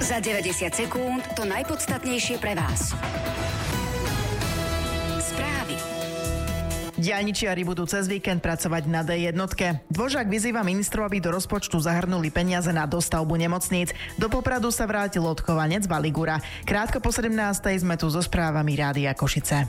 Za 90 sekúnd to najpodstatnejšie pre vás. Správy. Diaľničiari budú cez víkend pracovať na D1. Dvořák vyzýva ministrov, aby do rozpočtu zahrnuli peniaze na dostavbu nemocníc. Do Popradu sa vrátil odchovanec Valigura. Krátko po 17. sme tu so správami Rádia Košice.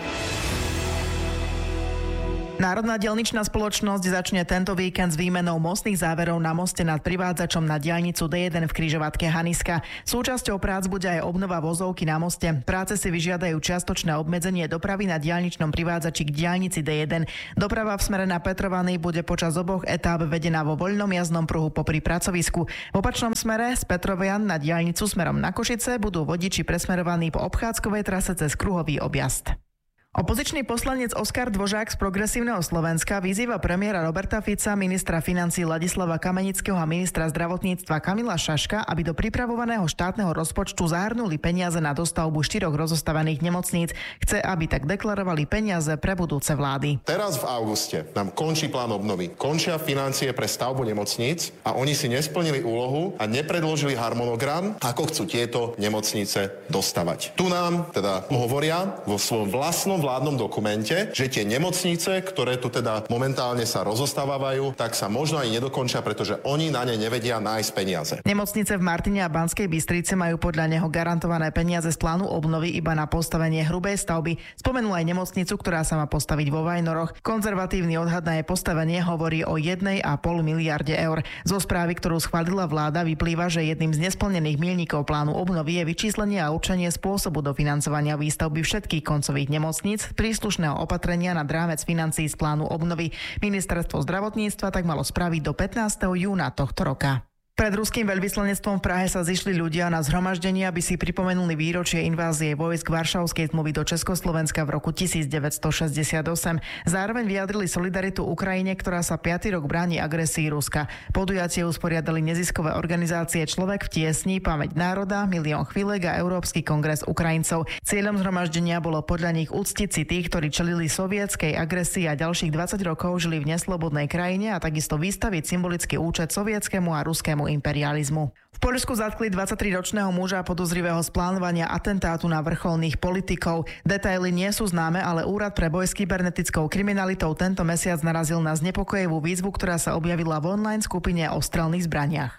Národná diaľničná spoločnosť začne tento víkend s výmenou mostných záverov na moste nad privádzačom na diaľnicu D1 v križovatke Haniska. Súčasťou prác bude aj obnova vozovky na moste. Práce si vyžiadajú čiastočné obmedzenie dopravy na diaľničnom privádzači k diaľnici D1. Doprava v smere na Petrovany bude počas oboch etáp vedená vo voľnom jazdnom pruhu popri pracovisku. V opačnom smere z Petrovian na diaľnicu smerom na Košice budú vodiči presmerovaní po obchádzkovej trase cez kruhový objazd. Opozičný poslanec Oskar Dvořák z Progresívneho Slovenska vyzýva premiéra Roberta Fica, ministra financií Ladislava Kamenického a ministra zdravotníctva Kamila Šaška, aby do pripravovaného štátneho rozpočtu zahrnuli peniaze na dostavbu 4 rozostavených nemocníc. Chce, aby tak deklarovali peniaze pre budúce vlády. Teraz v auguste nám končí plán obnovy. Končia financie pre stavbu nemocníc a oni si nesplnili úlohu a nepredložili harmonogram, ako chcú tieto nemocnice dostavať. Tu nám teda hovoria vo svojom vlastnom vládnom dokumente, že tie nemocnice, ktoré tu teda momentálne sa rozostávajú, tak sa možno aj nedokončia, pretože oni na ne nevedia nájsť peniaze. Nemocnice v Martine a Banskej Bystrici majú podľa neho garantované peniaze z plánu obnovy iba na postavenie hrubej stavby. Spomenul aj nemocnicu, ktorá sa má postaviť vo Vajnoroch. Konzervatívny odhad na jej postavenie hovorí o 1,5 miliarde eur. Zo správy, ktorú schválila vláda, vyplýva, že jedným z nesplnených míľnikov plánu obnovy je vyčíslenie a určenie spôsobu dofinancovania výstavby všetkých koncových nemocníc, príslušného opatrenia nad rámec financií z plánu obnovy. Ministerstvo zdravotníctva tak malo spraviť do 15. júna tohto roka. Pred ruským veľvyslanectvom v Prahe sa zišli ľudia na zhromaždenie, aby si pripomenuli výročie invázie vojsk Varšavskej zmluvy do Československa v roku 1968. Zároveň vyjadrili solidaritu Ukrajine, ktorá sa 5. rok bráni agresii Ruska. Podujatie usporiadali neziskové organizácie Človek v tiesni, Pamäť národa, Milión chvíľek a Európsky kongres Ukrajincov. Cieľom zhromaždenia bolo podľa nich uctiť si tých, ktorí čelili sovietskej agresii a ďalších 20 rokov žili v neslobodnej krajine, a takisto vystaviť symbolický účet sovietskému a ruskému imperializmu. V Poľsku zatkli 23-ročného muža podozrivého z plánovania atentátu na vrcholných politikov. Detaily nie sú známe, ale Úrad pre boj s kybernetickou kriminalitou tento mesiac narazil na znepokojivú výzvu, ktorá sa objavila v online skupine o strelných zbraniach.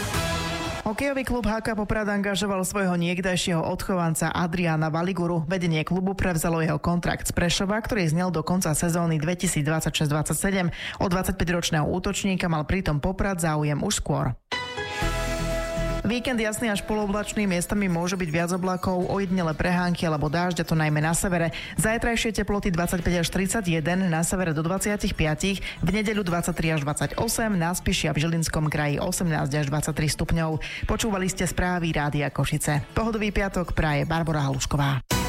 Hokejový klub HK Poprad angažoval svojho niekdajšieho odchovanca Adriana Valiguru. Vedenie klubu prevzalo jeho kontrakt z Prešova, ktorý znel do konca sezóny 2026-27. O 25-ročného útočníka mal pritom Poprad záujem už skôr. Víkend jasný až polooblačný, miestami môže byť viac oblakov, ojedinele prehánky alebo dážď, a to najmä na severe. Zajtrajšie teploty 25 až 31, na severe do 25, v nedeľu 23 až 28, na Spiši a v Žilinskom kraji 18 až 23 stupňov. Počúvali ste správy Rádia Košice. Pohodový piatok praje Barbora Halušková.